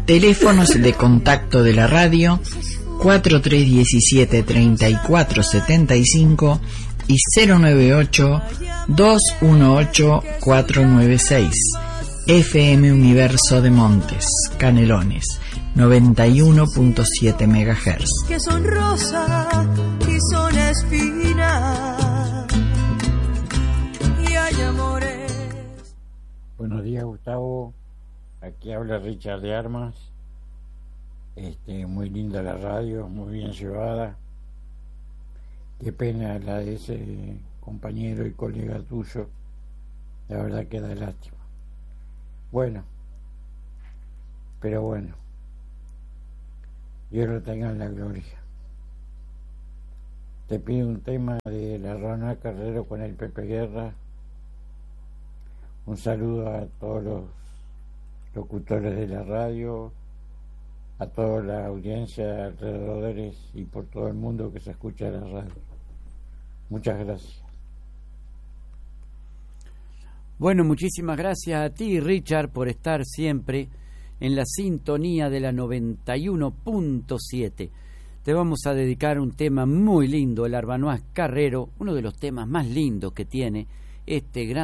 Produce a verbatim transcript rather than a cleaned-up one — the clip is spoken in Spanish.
Teléfonos de contacto de la radio cuatro tres uno siete, treinta y cuatro setenta y cinco y cero nueve ocho, dos uno ocho, cuatro nueve seis. F M Universo de Montes, Canelones, noventa y uno punto siete megahertz. Que son rosa y son espina y hay amores. Buenos días, Gustavo. Aquí habla Richard de Armas. Este, muy linda la radio, muy bien llevada. Qué pena la de ese compañero y colega tuyo. La verdad que da lástima. Bueno, pero bueno, Dios lo tenga en la gloria. Te pido un tema de la Rana Carrero con el Pepe Guerra. Un saludo a todos los locutores de la radio, a toda la audiencia de alrededores y por todo el mundo que se escucha la radio. Muchas gracias. Bueno, muchísimas gracias a ti, Richard, por estar siempre en la sintonía de la noventa y uno punto siete. Te vamos a dedicar un tema muy lindo, el Arbanoaz Carrero, uno de los temas más lindos que tiene este gran